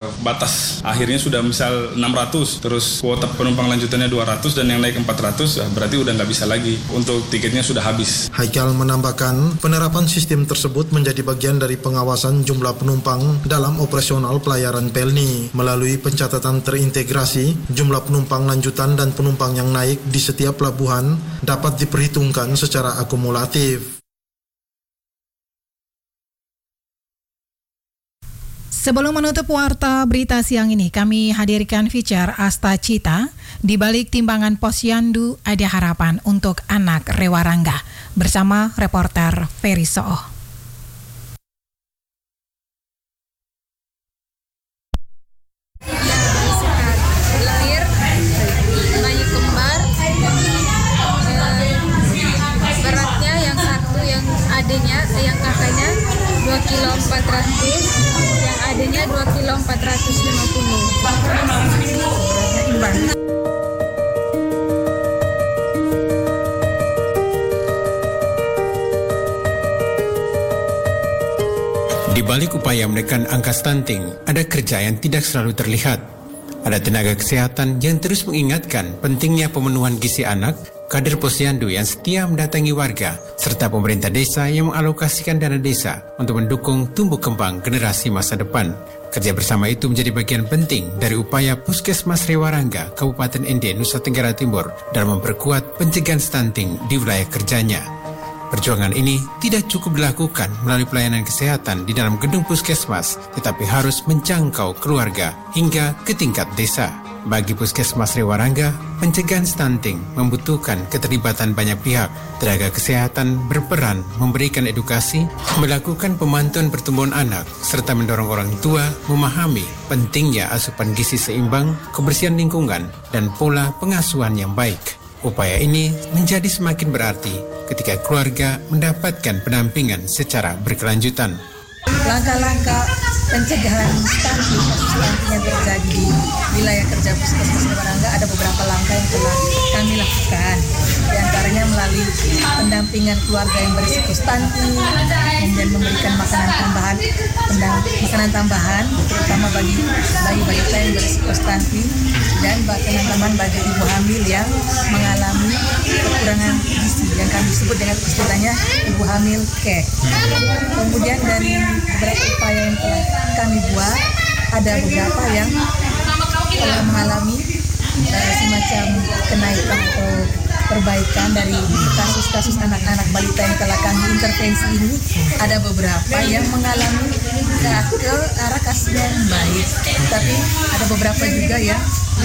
batas. Akhirnya sudah misal 600, terus kuota penumpang lanjutannya 200 dan yang naik 400, berarti udah nggak bisa lagi. Untuk tiketnya sudah habis. Haikal menambahkan, penerapan sistem tersebut menjadi bagian dari pengawasan jumlah penumpang dalam operasional pelayaran Pelni. Melalui pencatatan terintegrasi, jumlah penumpang lanjutan dan penumpang yang naik di setiap pelabuhan dapat diperhitungkan secara akumulatif. Sebelum menutup warta berita siang ini, kami hadirkan feature Asta Cita. Di balik timbangan Posyandu ada harapan untuk anak Rewarangga bersama reporter Ferry Soo. Lahir bayi kembar, beratnya yang satu, yang adanya, yang kakaknya 2 kilo 400, yang adanya 2 kilo 450. Imbang. Di balik upaya menekan angka stunting, ada kerja yang tidak selalu terlihat. Ada tenaga kesehatan yang terus mengingatkan pentingnya pemenuhan gizi anak, kader Posyandu yang setia mendatangi warga, serta pemerintah desa yang mengalokasikan dana desa untuk mendukung tumbuh kembang generasi masa depan. Kerja bersama itu menjadi bagian penting dari upaya Puskesmas Rewarangga, Kabupaten Ende, Nusa Tenggara Timur dalam memperkuat pencegahan stunting di wilayah kerjanya. Perjuangan ini tidak cukup dilakukan melalui pelayanan kesehatan di dalam gedung puskesmas, tetapi harus menjangkau keluarga hingga ke tingkat desa. Bagi Puskesmas Rewarangga, pencegahan stunting membutuhkan keterlibatan banyak pihak. Tenaga kesehatan berperan memberikan edukasi, melakukan pemantauan pertumbuhan anak, serta mendorong orang tua memahami pentingnya asupan gizi seimbang, kebersihan lingkungan, dan pola pengasuhan yang baik. Upaya ini menjadi semakin berarti ketika keluarga mendapatkan pendampingan secara berkelanjutan. Langkah-langkah pencegahan stunting, kasus stunting yang terjadi di wilayah kerja Puskesmas Rewarangga, ada beberapa langkah yang telah kami lakukan. Di antaranya melalui pendampingan keluarga yang berisiko stunting, kemudian memberikan makanan tambahan, terutama bagi bayi balita yang berisiko stunting, dan makanan tambahan bagi ibu hamil yang mengalami kekurangan gizi, yang kami sebut dengan istilahnya ibu hamil kek. Kemudian dari beberapa upaya yang telah kami buat, ada beberapa yang telah mengalami semacam kenaikan atau perbaikan dari kasus-kasus anak-anak balita yang telah kami intervensi ini. Ada beberapa yang mengalami ke arah kasus yang baik, tapi ada beberapa juga yang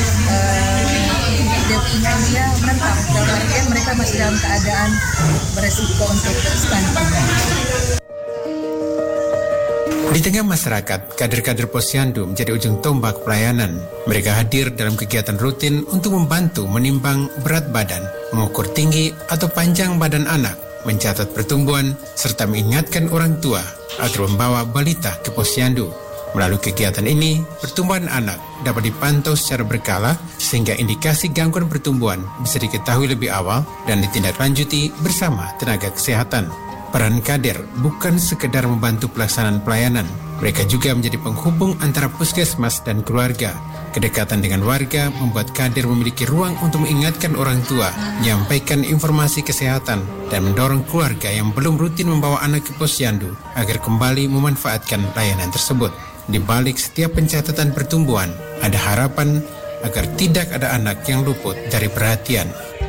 dia menetap, dalam artian mereka masih dalam keadaan beresiko untuk stunting. Di tengah masyarakat, kader-kader Posyandu menjadi ujung tombak pelayanan. Mereka hadir dalam kegiatan rutin untuk membantu menimbang berat badan, mengukur tinggi atau panjang badan anak, mencatat pertumbuhan, serta mengingatkan orang tua agar membawa balita ke Posyandu. Melalui kegiatan ini, pertumbuhan anak dapat dipantau secara berkala sehingga indikasi gangguan pertumbuhan bisa diketahui lebih awal dan ditindaklanjuti bersama tenaga kesehatan. Peran kader bukan sekedar membantu pelaksanaan pelayanan, mereka juga menjadi penghubung antara puskesmas dan keluarga. Kedekatan dengan warga membuat kader memiliki ruang untuk mengingatkan orang tua, menyampaikan informasi kesehatan, dan mendorong keluarga yang belum rutin membawa anak ke posyandu agar kembali memanfaatkan layanan tersebut. Di balik setiap pencatatan pertumbuhan, ada harapan agar tidak ada anak yang luput dari perhatian.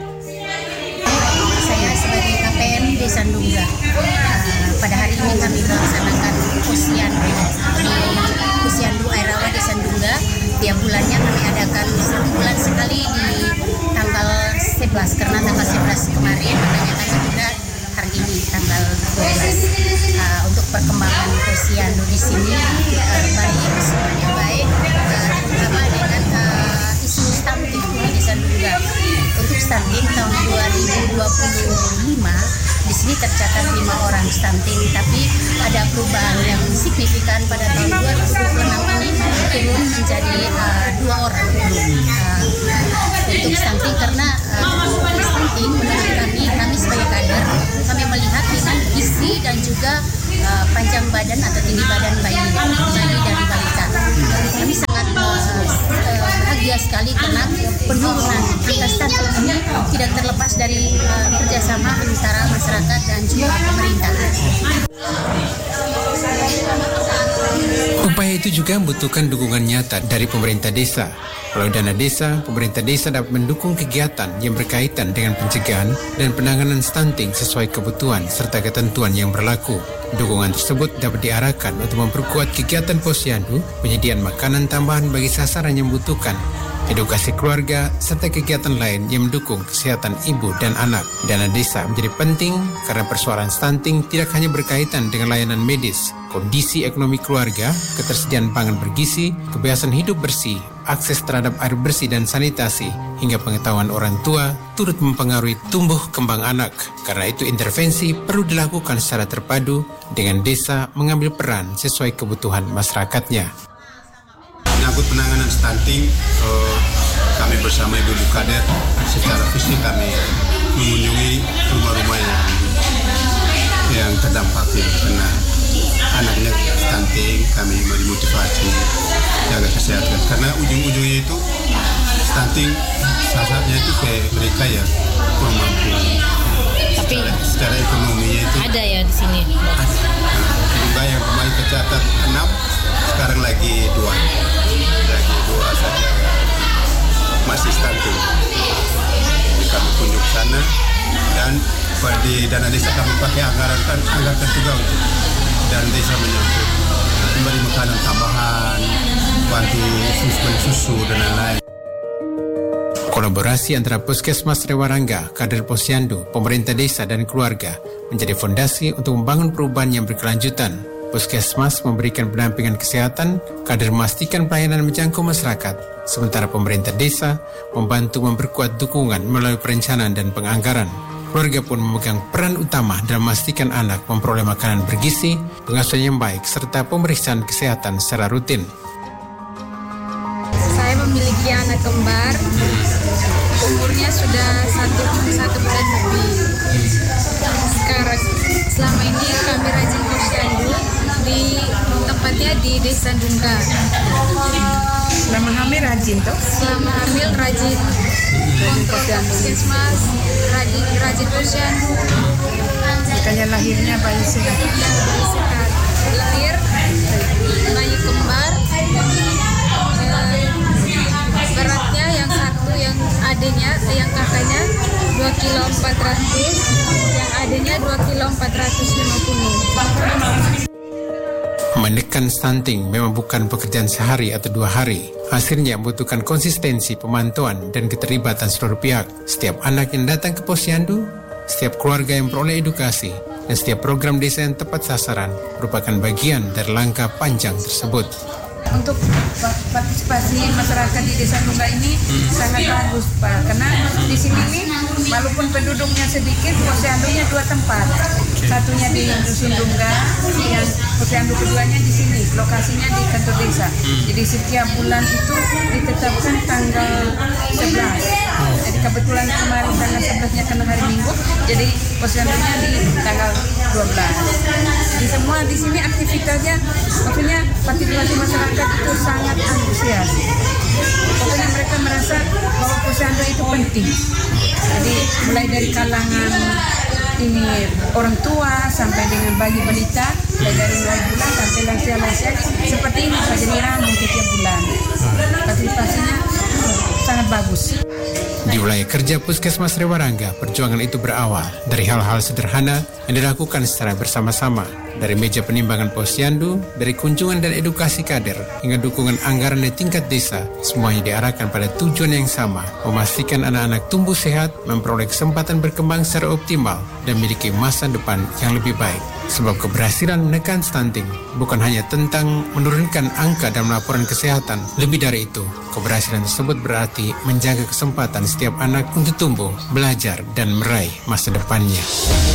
Saya sebagai KPM di Sandungga. Pada hari ini kami melaksanakan posyandu di Posyandu Air Rawa di Sandungga. Tiap bulannya kami adakan 1 bulan sekali di tanggal 11, karena tanggal 11 kemarin makanya kami tunda hari ini tanggal 12. Untuk perkembangan posyandu di sini baik, semuanya baik, terutama dengan isu stunting di Sandungga. Untuk stunting tahun 2025 di sini tercatat 5 orang stunting, tapi ada perubahan yang signifikan pada tahun 2026 ini turun menjadi 2 orang untuk stunting, karena stunting menurut kami sebagai kader, kami melihat dengan gizi dan juga panjang badan atau tinggi badan bayi dan balita. Kami penurunan angka stunting ini tidak terlepas dari kerjasama antara masyarakat dan juga pemerintah. Upaya itu juga membutuhkan dukungan nyata dari pemerintah desa. Melalui dana desa, pemerintah desa dapat mendukung kegiatan yang berkaitan dengan pencegahan dan penanganan stunting sesuai kebutuhan serta ketentuan yang berlaku. Dukungan tersebut dapat diarahkan untuk memperkuat kegiatan posyandu, penyediaan makanan tambahan bagi sasaran yang membutuhkan, edukasi keluarga, serta kegiatan lain yang mendukung kesehatan ibu dan anak. Dana desa menjadi penting karena persoalan stunting tidak hanya berkaitan dengan layanan medis, kondisi ekonomi keluarga, ketersediaan pangan bergizi, kebiasaan hidup bersih, akses terhadap air bersih dan sanitasi, hingga pengetahuan orang tua turut mempengaruhi tumbuh kembang anak. Karena itu intervensi perlu dilakukan secara terpadu dengan desa mengambil peran sesuai kebutuhan masyarakatnya. Menyangkut penanganan stunting, kami bersama Ibu Kader secara fisik kami mengunjungi rumah-rumah yang terdampak karena anaknya stunting. Kami beri motivasi jaga kesehatan karena ujung-ujungnya itu stunting sasarnya itu ke mereka yang kurang mampu. Tapi secara ekonominya itu ada ya di sini. Juga yang kemarin tercatat 6, sekarang lagi 2 saja masih stunting. Jadi kami kunjung sana dan di dana desa kami pakai anggaran juga untuk dan desa menyangkut memberi makanan tambahan, bantu susu dan lain-lain. Kolaborasi antara Puskesmas Rewarangga, kader posyandu, pemerintah desa dan keluarga menjadi fondasi untuk membangun perubahan yang berkelanjutan. Puskesmas memberikan pendampingan kesehatan, kader memastikan pelayanan menjangkau masyarakat, sementara pemerintah desa membantu memperkuat dukungan melalui perencanaan dan penganggaran. Keluarga pun memegang peran utama dalam memastikan anak memperoleh makanan bergizi, pengasuhan yang baik, serta pemeriksaan kesehatan secara rutin. Saya memiliki anak kembar, umurnya sudah satu bulan lebih. Sekarang, selama ini kami rajin posyandu di tempatnya di Desa Dungga. Selama hamil rajin toh? Selama hamil rajin kontrol puskesmas, rajin posyandu. Makanya lahirnya bayi sehat. Lahir bayi kembar, beratnya yang satu, yang adanya, yang kakaknya 2 kilo 400, yang adanya 2 kilo 450. Menekan stunting memang bukan pekerjaan sehari atau 2 hari. Hasilnya membutuhkan konsistensi pemantauan dan keterlibatan seluruh pihak. Setiap anak yang datang ke posyandu, setiap keluarga yang peroleh edukasi, dan setiap program desa yang tepat sasaran merupakan bagian dari langkah panjang tersebut. Untuk partisipasi masyarakat di Desa Dungga ini sangat bagus Pak, karena di sini nih walaupun penduduknya sedikit, posyandunya 2 tempat. Satunya di Dusun Dungga, yang posyandu keduanya di sini, lokasinya di kantor desa. Jadi setiap bulan itu ditetapkan tanggal 11. Jadi kebetulan kemarin tanggal 11-nya kena hari Minggu, jadi posyandunya di tanggal 12. Jadi semua di sini aktivitasnya, maksudnya partisipasi masyarakat itu sangat antusias. Pokoknya mereka merasa bahwa posyandu itu penting. Jadi mulai dari kalangan ini orang tua sampai dengan bayi balita, mulai dari 0 bulan sampai lansia-lansia seperti ini saja dirangkum setiap bulan. Partisipasinya sangat bagus. Di wilayah kerja Puskesmas Rewarangga, perjuangan itu berawal dari hal-hal sederhana yang dilakukan secara bersama-sama. Dari meja penimbangan posyandu, dari kunjungan dan edukasi kader, hingga dukungan anggaran di tingkat desa, semuanya diarahkan pada tujuan yang sama, memastikan anak-anak tumbuh sehat, memperoleh kesempatan berkembang secara optimal, dan memiliki masa depan yang lebih baik. Sebab keberhasilan menekan stunting bukan hanya tentang menurunkan angka dalam laporan kesehatan. Lebih dari itu, keberhasilan tersebut berarti menjaga kesempatan setiap anak untuk tumbuh, belajar, dan meraih masa depannya.